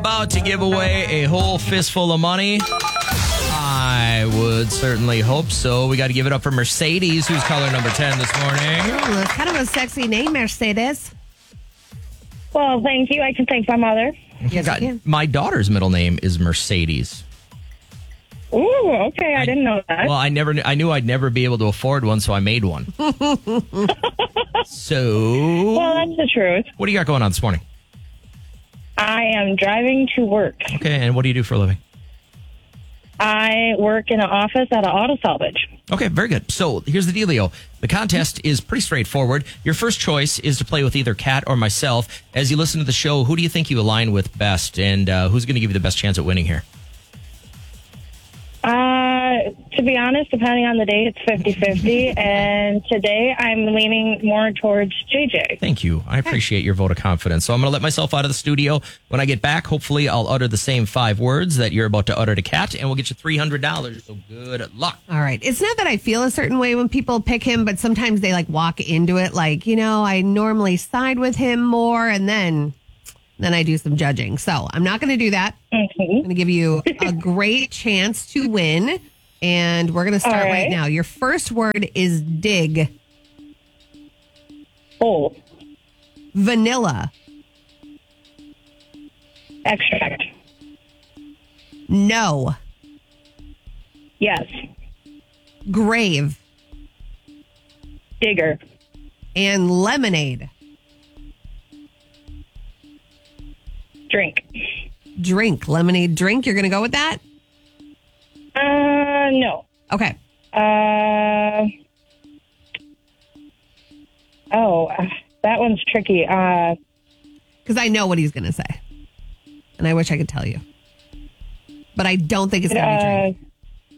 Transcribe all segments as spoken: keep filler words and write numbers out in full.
about to give away a whole fistful of money? I would certainly hope so. We got to give it up for Mercedes, who's caller number ten this morning. Oh, it's kind of a sexy name, Mercedes. Well, thank you. I can thank my mother. Yes, God, you can. my daughter's middle name is Mercedes. Ooh, okay. I, I- didn't know that. Well, I never, kn- I knew I'd never be able to afford one, so I made one. So, Well, that's the truth. what do you got going on this morning? I am driving to work. Okay, and what do you do for a living? I work in an office at an auto salvage. Okay, very good. So here's the dealio. The contest is pretty straightforward. Your first choice is to play with either Kat or myself. As you listen to the show, who do you think you align with best, and uh, who's going to give you the best chance at winning here? Uh, to be honest, depending on the day, it's fifty-fifty. And today I'm leaning more towards J J. Thank you. I appreciate your vote of confidence. So I'm going to let myself out of the studio. When I get back, hopefully I'll utter the same five words that you're about to utter to Kat, and we'll get you three hundred dollars. So good luck. All right. It's not that I feel a certain way when people pick him, but sometimes they like walk into it like, you know, I normally side with him more, and then then I do some judging. So I'm not going to do that. I'm going to give you a great chance to win. And we're going to start All right. right. now. Your first word is dig. Full. Vanilla. Extract. No. Yes. Grave. Digger. And lemonade. Drink. Drink. Lemonade drink. You're going to go with that? Uh, no. Okay. Uh, oh, uh, that one's tricky. Uh, Because I know what he's going to say. And I wish I could tell you. But I don't think it's going to be uh, drink.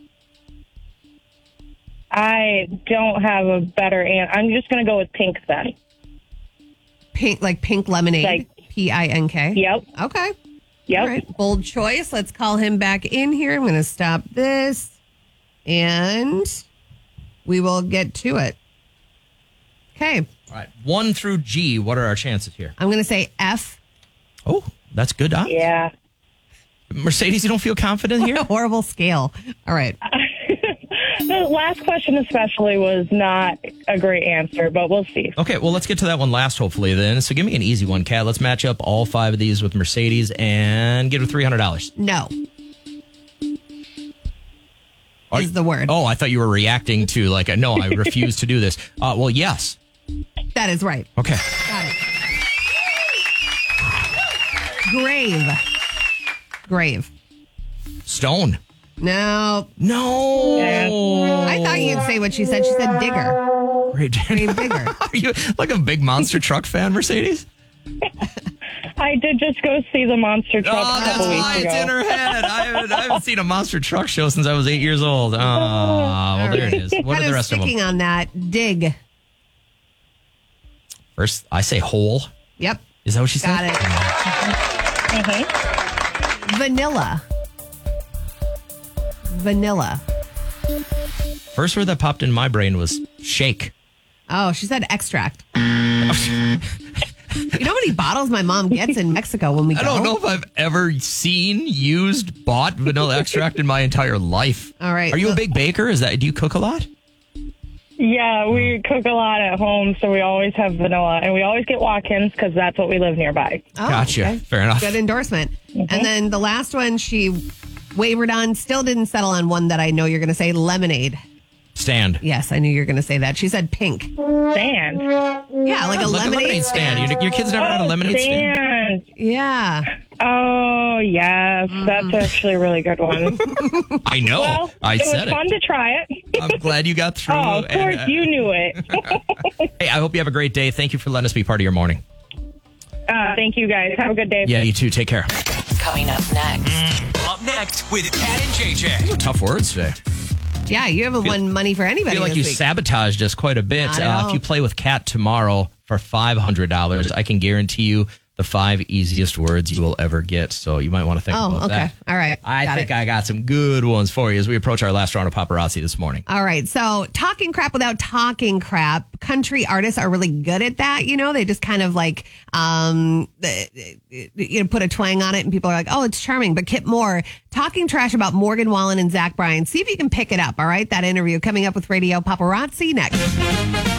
I don't have a better answer. I'm just going to go with pink then. Pink, like pink lemonade. Like- P I N K. Yep. Okay. Yep. All right. Bold choice. Let's call him back in here. I'm going to stop this. And we will get to it. Okay. All right, one through G. What are our chances here? I'm going to say F. Oh, that's good. Huh? Yeah. Mercedes, you don't feel confident here? A horrible scale. All right. The last question especially was not a great answer, but we'll see. Okay, well, let's get to that one last, hopefully, then. So give me an easy one, Kat. Let's match up all five of these with Mercedes and get her three hundred dollars. No. Are- Is the word. Oh, I thought you were reacting to, like, no, I refuse to do this. Uh, well, yes. That is right. Okay. Got it. Grave. Grave. Stone. No. No. I thought you'd say what she said. She said digger. Great. Grave digger. Are you like a big monster truck fan, Mercedes? I did just go see the monster truck Oh, a that's couple why weeks it's ago. in her head. I haven't, I haven't seen a monster truck show since I was eight years old. Oh, well, there it is. What kind are the of rest of them? sticking on that. Dig. First, I say whole. Yep. Is that what she Got said? it. Mhm. Vanilla. Vanilla. First word that popped in my brain was shake. Oh, she said extract. You know how many bottles my mom gets in Mexico when we go? I don't know if I've ever seen, used, bought vanilla extract in my entire life. All right. Are you a Well- big baker? Is that, do you cook a lot? Yeah, we cook a lot at home, so we always have vanilla, and we always get walk-ins because that's what we live nearby. Oh, Gotcha. okay. Fair enough. Good endorsement. And then the last one she wavered on, still didn't settle on one that I know you're going to say, lemonade. Stand. Yes, I knew you were going to say that. She said pink. Stand. Yeah, like a Like lemonade, a lemonade stand. Your, your kids never had a lemonade stand? Stand. Yeah. Oh, yes. That's actually a really good one. I know. Well, I it was said fun it. to try it. I'm glad you got through. Oh, of and, course, uh, you knew it. Hey, I hope you have a great day. Thank you for letting us be part of your morning. Uh, thank you, guys. Have a good day. Yeah, you too. Take care. Coming up next. Up next with Kat and J J. Tough words today. Yeah, you haven't won money for I anybody feel like this you week. sabotaged us quite a bit. Not at Uh, all. if you play with Kat tomorrow for five hundred dollars, I can guarantee you the five easiest words you will ever get. So you might want to think Oh, about okay. that. All right. I Got think it. I got some good ones for you as we approach our last round of paparazzi this morning. All right. So talking crap without talking crap. Country artists are really good at that. You know, they just kind of like, um, you know, put a twang on it and people are like, oh, it's charming. But Kip Moore talking trash about Morgan Wallen and Zach Bryan. See if you can pick it up. All right. That interview coming up with Radio Paparazzi next.